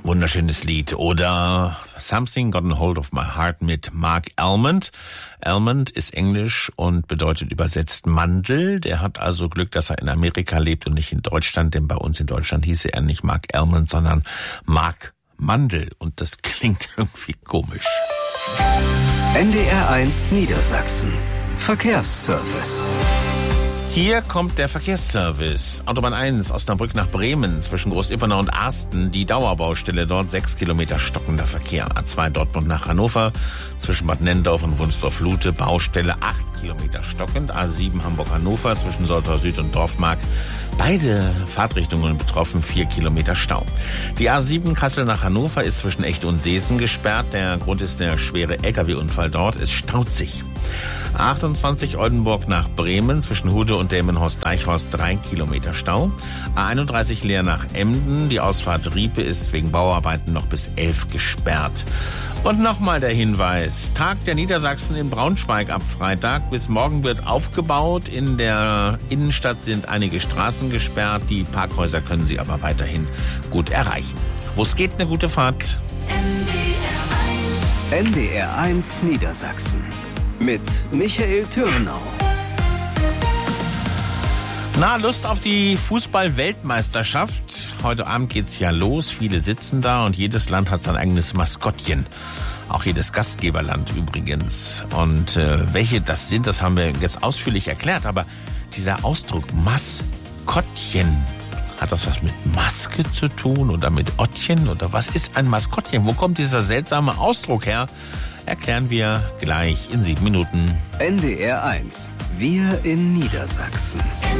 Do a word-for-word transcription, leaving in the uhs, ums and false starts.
Wunderschönes Lied. Oder Something Got a Hold of My Heart mit Mark Almond. Almond ist Englisch und bedeutet übersetzt Mandel. Der hat also Glück, dass er in Amerika lebt und nicht in Deutschland, denn bei uns in Deutschland hieße er nicht Mark Almond, sondern Mark Mandel. Und das klingt irgendwie komisch. N D R eins Niedersachsen. Verkehrsservice. Hier kommt der Verkehrsservice. Autobahn eins, Osnabrück nach Bremen, zwischen Groß-Ippernau und Arsten. Die Dauerbaustelle dort, sechs Kilometer stockender Verkehr. A zwei Dortmund nach Hannover, zwischen Bad Nendorf und Wunsdorf-Lute, Baustelle, acht Kilometer stockend. A sieben Hamburg-Hannover, zwischen Soltau Süd und Dorfmark. Beide Fahrtrichtungen betroffen, vier Kilometer Stau. Die A sieben Kassel nach Hannover ist zwischen Echt und Seesen gesperrt. Der Grund ist der schwere L K W-Unfall dort. Es staut sich. A achtundzwanzig Oldenburg nach Bremen, zwischen Hude und Delmenhorst-Deichhorst, drei Kilometer Stau. A einunddreißig Leer nach Emden, die Ausfahrt Riepe ist wegen Bauarbeiten noch bis elf gesperrt. Und nochmal der Hinweis, Tag der Niedersachsen in Braunschweig ab Freitag. Bis morgen wird aufgebaut. In der Innenstadt sind einige Straßen gesperrt. Die Parkhäuser können Sie aber weiterhin gut erreichen. Wo es geht, eine gute Fahrt. N D R eins Niedersachsen. Mit Michael Türnau. Na, Lust auf die Fußball-Weltmeisterschaft? Heute Abend geht's ja los. Viele sitzen da und jedes Land hat sein eigenes Maskottchen. Auch jedes Gastgeberland übrigens. Und äh, welche das sind, das haben wir jetzt ausführlich erklärt. Aber dieser Ausdruck Maskottchen, hat das was mit Maske zu tun oder mit Ottchen? Oder was ist ein Maskottchen? Wo kommt dieser seltsame Ausdruck her? Erklären wir gleich in sieben Minuten. N D R eins. Wir in Niedersachsen.